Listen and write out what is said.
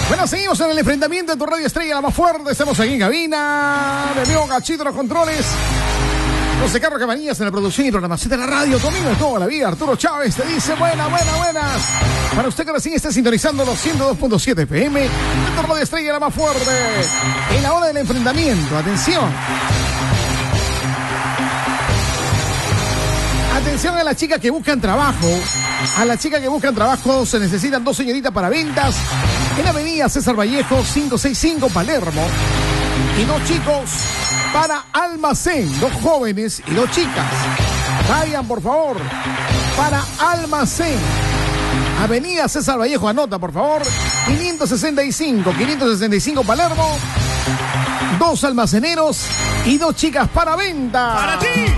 Bueno, seguimos en el enfrentamiento de tu radio estrella, la más fuerte. Estamos aquí en cabina. De amigo Gachito, los controles. José Carlos Cabanillas en la producción y programación de la radio. Tu amigo de toda la vida, Arturo Chávez, te dice buenas. Para usted que recién está sintonizando los 102.7 FM, de tu radio estrella, la más fuerte. En la hora del enfrentamiento, atención. Atención a las chicas que buscan trabajo. A las chicas que buscan trabajo se necesitan 2 señoritas para ventas en la avenida César Vallejo 565 Palermo y 2 chicos para almacén, 2 jóvenes y 2 chicas. Vayan por favor para almacén, avenida César Vallejo, anota por favor, 565 Palermo, 2 almaceneros y 2 chicas para venta. ¡Para ti!